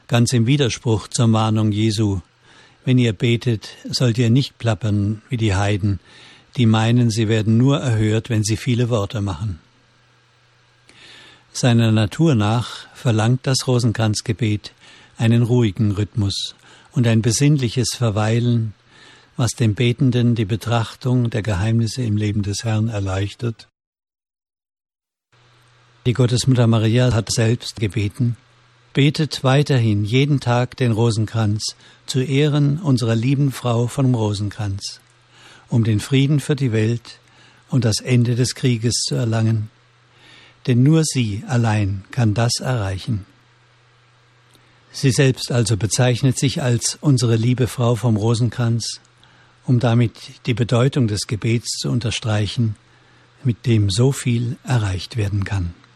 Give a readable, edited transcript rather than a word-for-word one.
ganz im Widerspruch zur Mahnung Jesu: Wenn ihr betet, sollt ihr nicht plappern wie die Heiden, die meinen, sie werden nur erhört, wenn sie viele Worte machen. Seiner Natur nach verlangt das Rosenkranzgebet einen ruhigen Rhythmus und ein besinnliches Verweilen, was dem Betenden die Betrachtung der Geheimnisse im Leben des Herrn erleichtert. Die Gottesmutter Maria hat selbst gebeten: Betet weiterhin jeden Tag den Rosenkranz zu Ehren unserer lieben Frau vom Rosenkranz, um den Frieden für die Welt und das Ende des Krieges zu erlangen. Denn nur sie allein kann das erreichen. Sie selbst also bezeichnet sich als unsere liebe Frau vom Rosenkranz, um damit die Bedeutung des Gebets zu unterstreichen, mit dem so viel erreicht werden kann.